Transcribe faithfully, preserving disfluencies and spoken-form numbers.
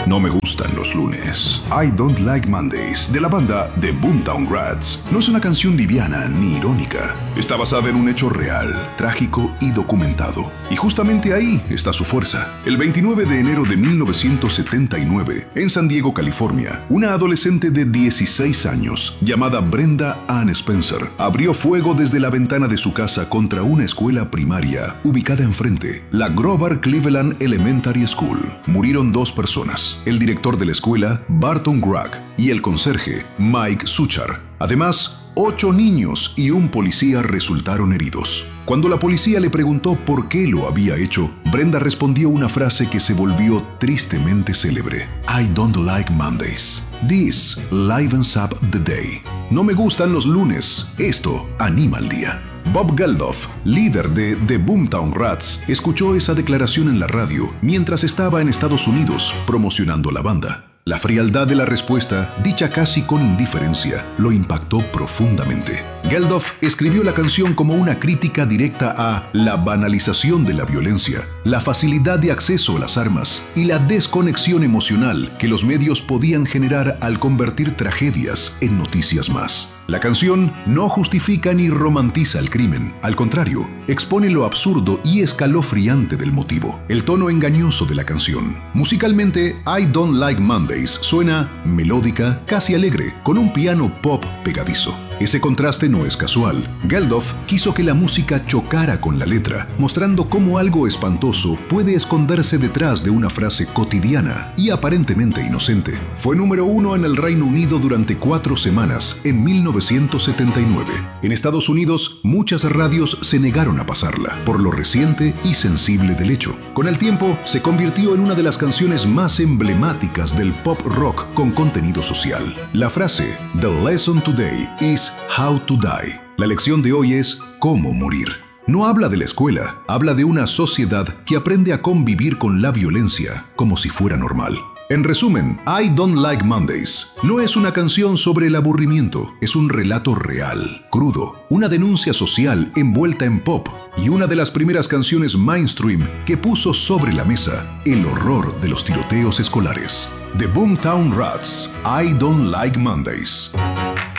No me gustan los lunes. I Don't Like Mondays, de la banda The Boomtown Rats, no es una canción liviana ni irónica. Está basada en un hecho real, trágico y documentado. Y justamente ahí está su fuerza. El veintinueve de enero de mil novecientos setenta y nueve, en San Diego, California, una adolescente de dieciséis años, llamada Brenda Ann Spencer, abrió fuego desde la ventana de su casa contra una escuela primaria ubicada enfrente, la Grover Cleveland Elementary School. Murieron dos personas, el director de la escuela, Barton Gragg, y el conserje, Mike Suchar. Además, ocho niños y un policía resultaron heridos. Cuando la policía le preguntó por qué lo había hecho, Brenda respondió una frase que se volvió tristemente célebre. I don't like Mondays. This livens up the day. No me gustan los lunes. Esto anima el día. Bob Geldof, líder de The Boomtown Rats, escuchó esa declaración en la radio mientras estaba en Estados Unidos promocionando la banda. La frialdad de la respuesta, dicha casi con indiferencia, lo impactó profundamente. Geldof escribió la canción como una crítica directa a la banalización de la violencia, la facilidad de acceso a las armas y la desconexión emocional que los medios podían generar al convertir tragedias en noticias más. La canción no justifica ni romantiza el crimen, al contrario, expone lo absurdo y escalofriante del motivo, el tono engañoso de la canción. Musicalmente, I Don't Like Mondays suena melódica, casi alegre, con un piano pop pegadizo. Ese contraste no es casual. Geldof quiso que la música chocara con la letra, mostrando cómo algo espantoso puede esconderse detrás de una frase cotidiana y aparentemente inocente. Fue número uno en el Reino Unido durante cuatro semanas en mil novecientos setenta y nueve. En Estados Unidos, muchas radios se negaron a pasarla, por lo reciente y sensible del hecho. Con el tiempo, se convirtió en una de las canciones más emblemáticas del pop rock con contenido social. La frase "The lesson today is how to die". La lección de hoy es cómo morir. No habla de la escuela, habla de una sociedad que aprende a convivir con la violencia como si fuera normal. En resumen, I Don't Like Mondays no es una canción sobre el aburrimiento, es un relato real, crudo, una denuncia social envuelta en pop y una de las primeras canciones mainstream que puso sobre la mesa el horror de los tiroteos escolares. The Boomtown Rats, I Don't Like Mondays.